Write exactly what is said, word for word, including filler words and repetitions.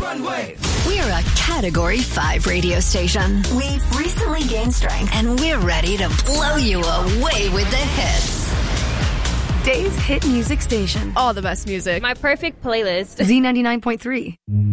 runway. We're a Category five radio station. We've recently gained strength, and we're ready to blow you away with the hits. Dave's hit music station. All the best music. My perfect playlist. Z ninety-nine point three.